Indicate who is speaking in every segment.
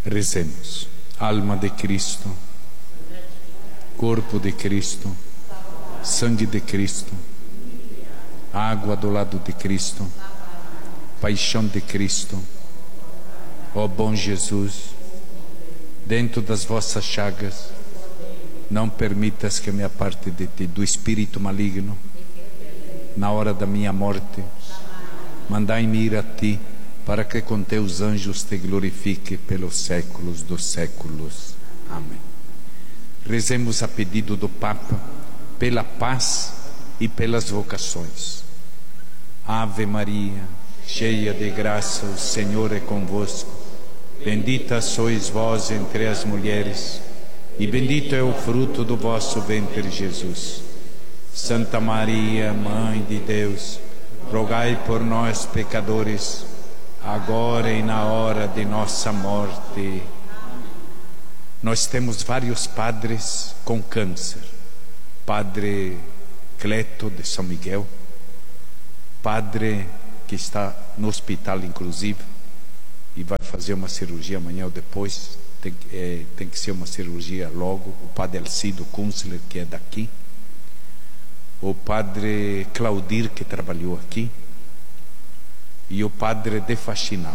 Speaker 1: Rezemos. Alma de Cristo, corpo de Cristo, sangue de Cristo, água do lado de Cristo, paixão de Cristo. Ó bom Jesus, dentro das vossas chagas, não permitas que me aparte de ti, do espírito maligno. Na hora da minha morte, mandai-me ir a ti, para que com teus anjos te glorifique pelos séculos dos séculos. Amém. Rezemos a pedido do Papa, pela paz e pelas vocações. Ave Maria, cheia de graça, o Senhor é convosco. Bendita sois vós entre as mulheres, e bendito é o fruto do vosso ventre, Jesus. Santa Maria, Mãe de Deus, rogai por nós, pecadores, agora e na hora de nossa morte. Nós temos vários padres com câncer. Padre Cleto de São Miguel, padre que está no hospital inclusive e vai fazer uma cirurgia amanhã ou depois, tem que ser uma cirurgia logo. O padre Alcido Kunzler, que é daqui, o padre Claudir, que trabalhou aqui, e o padre de Faxinal.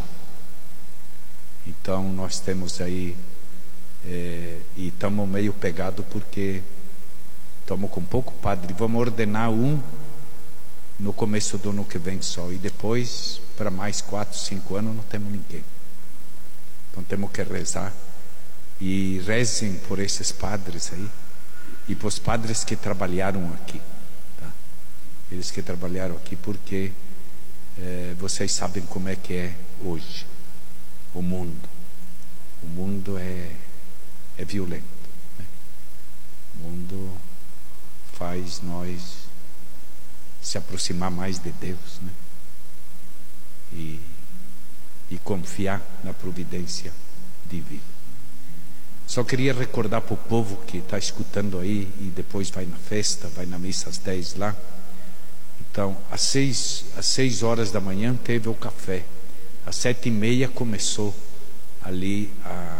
Speaker 1: Então nós temos aí, e estamos meio pegados porque estamos com pouco padre. Vamos ordenar um no começo do ano que vem só, e depois para mais 4, 5 anos não temos ninguém. Então temos que rezar, e rezem por esses padres aí e por os padres que trabalharam aqui, tá? Eles que trabalharam aqui, porque vocês sabem como é que é hoje o mundo. O mundo é violento, né? O mundo faz nós se aproximar mais de Deus, né? E confiar na providência divina. Só queria recordar para o povo que está escutando aí e depois vai na festa, vai na missa às 10 lá. Então, às 6 horas da manhã teve o café. Às 7h30 começou ali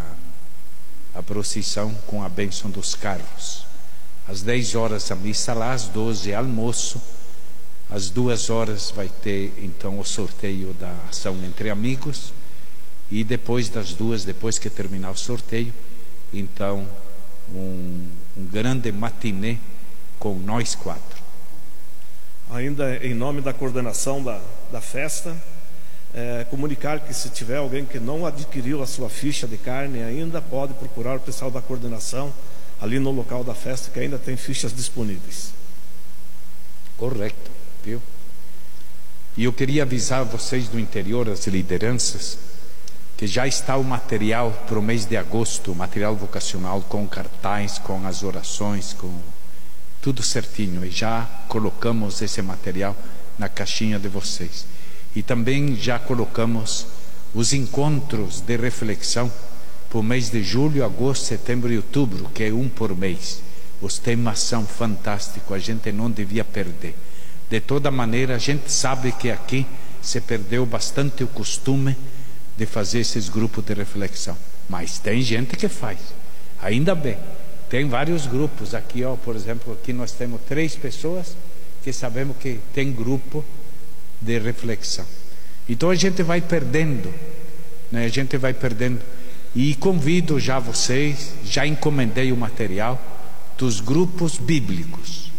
Speaker 1: a procissão com a bênção dos carros. Às 10 horas a missa lá, às 12 almoço. Às 2 horas vai ter então o sorteio da ação entre amigos. E depois das 2, depois que terminar o sorteio, então um grande matinê com nós 4.
Speaker 2: Ainda em nome da coordenação da festa, comunicar que se tiver alguém que não adquiriu a sua ficha de carne ainda, pode procurar o pessoal da coordenação ali no local da festa, que ainda tem fichas disponíveis.
Speaker 1: Correto, viu? E eu queria avisar vocês do interior, as lideranças, que já está o material para o mês de agosto, o material vocacional com cartaz, com as orações, com tudo certinho, e já colocamos esse material na caixinha de vocês. E também já colocamos os encontros de reflexão para o mês de julho, agosto, setembro e outubro, que é um por mês. Os temas são fantásticos, a gente não devia perder. De toda maneira, a gente sabe que aqui se perdeu bastante o costume de fazer esses grupos de reflexão, mas tem gente que faz, ainda bem. Tem vários grupos aqui, ó, por exemplo, aqui nós temos 3 pessoas que sabemos que tem grupo de reflexão. Então a gente vai perdendo, né? A gente vai perdendo. E convido já vocês, já encomendei o material dos grupos bíblicos.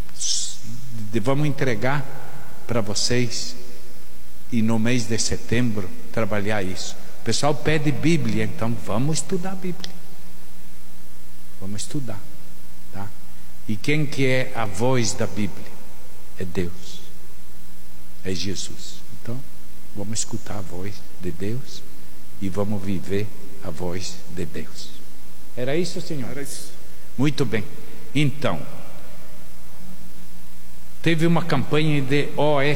Speaker 1: Vamos entregar para vocês, e no mês de setembro trabalhar isso. O pessoal pede Bíblia, então vamos estudar a Bíblia. Vamos estudar, tá? E quem que é a voz da Bíblia? É Deus, é Jesus. Então vamos escutar a voz de Deus e vamos viver a voz de Deus. Era isso, senhor?
Speaker 2: Era isso.
Speaker 1: Muito bem. Então, teve uma campanha de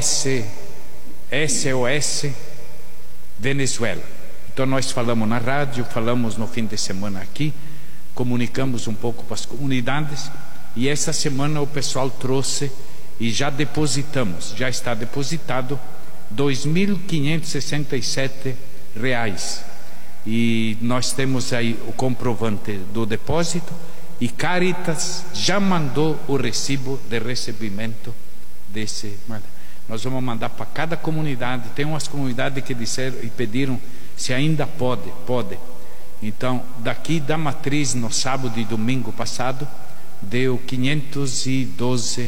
Speaker 1: SOS Venezuela. Então nós falamos na rádio, falamos no fim de semana aqui, comunicamos um pouco para as comunidades, e essa semana o pessoal trouxe e já depositamos, já está depositado R$ 2.567. E nós temos aí o comprovante do depósito, e Caritas já mandou o recibo de recebimento desse. Nós vamos mandar para cada comunidade. Tem umas comunidades que disseram e pediram se ainda pode. Então, daqui da matriz, no sábado e domingo passado, deu 512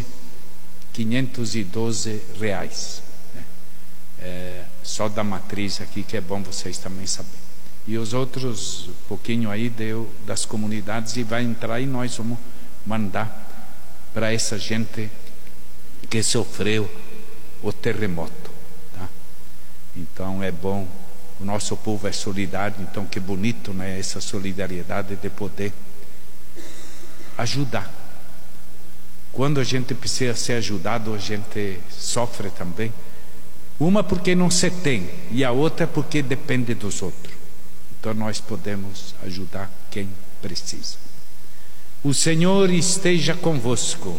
Speaker 1: reais. Só da matriz aqui, que é bom vocês também saberem. E os outros, pouquinho aí, deu das comunidades, e vai entrar, e nós vamos mandar para essa gente que sofreu o terremoto, tá? Então é bom, o nosso povo é solidário, então que bonito, né? Essa solidariedade de poder ajudar. Quando a gente precisa ser ajudado, a gente sofre também. Uma porque não se tem, e a outra porque depende dos outros. Então nós podemos ajudar quem precisa. O Senhor esteja convosco.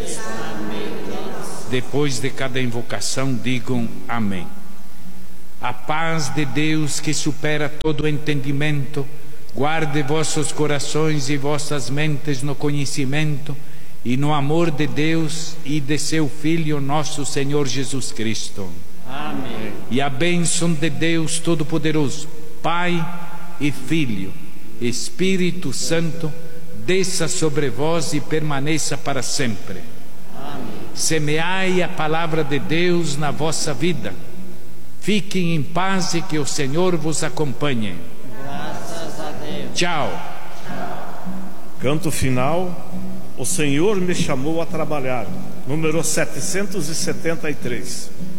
Speaker 1: Depois de cada invocação, digam amém. A paz de Deus, que supera todo entendimento, guarde vossos corações e vossas mentes no conhecimento e no amor de Deus e de seu Filho, nosso Senhor Jesus Cristo. Amém. E a bênção de Deus Todo-Poderoso, Pai e Filho, Espírito Santo, desça sobre vós e permaneça para sempre. Amém. Semeai a palavra de Deus na vossa vida. Fiquem em paz e que o Senhor vos acompanhe. Graças a Deus. Tchau.
Speaker 2: Canto final. O Senhor me chamou a trabalhar. Número 773.